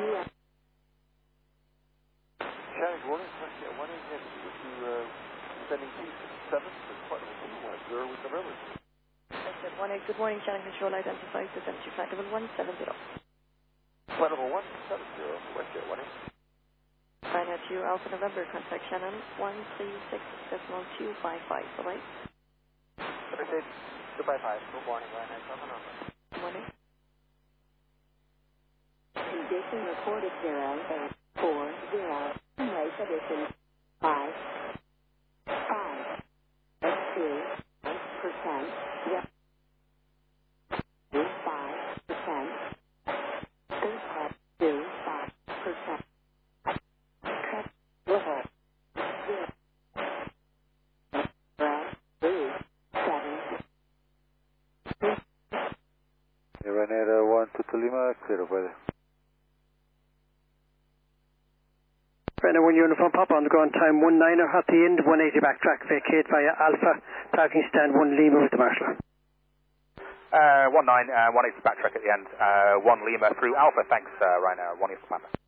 Shannon Gordon, Frontier 1 again. With you sending T7 for quite a while. 0 with November. Frontier 1, good morning, Shannon Control identifies the temperature flight level 170. Flight level 170, Frontier 1. China 2 Alpha November, contact Shannon 136.255. Bye-bye. Okay, goodbye 5. Good morning, Ryanair. Good morning. Condition reported 0.40. Runway position 5. 2%. Yep. 5%. 5%. Ryanair 122 Lima, clear, puede. Ryanair 1 Uniform Papa on the ground time 19er at the end, 180 backtrack, vacate via Alpha, parking stand 1 Lima with the marshal. 19, 180 backtrack at the end, 1 Lima through Alpha, thanks Ryanair 1 Uniform Papa.